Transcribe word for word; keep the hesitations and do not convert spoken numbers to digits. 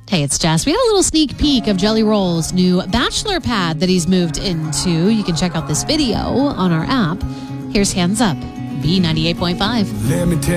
Hey, it's Jess. We had a little sneak peek of Jelly Roll's new bachelor pad that he's moved into. You can check out this video on our app. Here's Hands Up, B ninety-eight point five. Let me tell